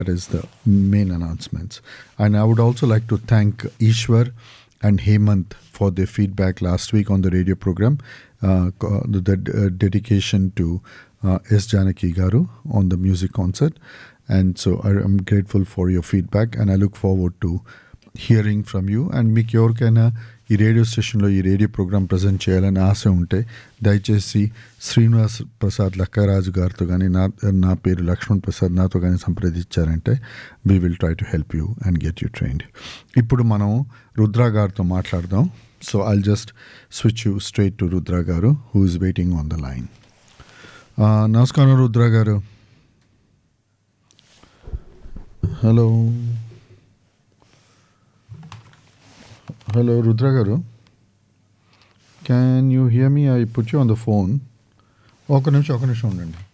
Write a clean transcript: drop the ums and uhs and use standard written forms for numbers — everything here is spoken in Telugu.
That is the main announcements. And I would also like to thank Ishwar and Hemant for their feedback last week on the radio program, the dedication to S. Janaki Garu on the music concert. And so I'm grateful for your feedback, and I look forward to hearing from you. And మీకు ఎవరికైనా ఈ రేడియో స్టేషన్లో ఈ రేడియో ప్రోగ్రామ్ ప్రజెంట్ చేయాలని ఆశ ఉంటే దయచేసి శ్రీనివాస్ ప్రసాద్ లక్కరాజు గారితో కానీ నా పేరు లక్ష్మణ్ ప్రసాద్ నాతో కానీ సంప్రదించారంటే we will try to help you and get you trained. ఇప్పుడు మనం రుద్ర గారితో మాట్లాడదాం. So I'll just switch you straight to Rudra గారు who is waiting on the line. నమస్కారం రుద్ర గారు. Hello Rudra Garu. Can you hear me? I put you on the phone. ఒక నిమిషం ఉండండి.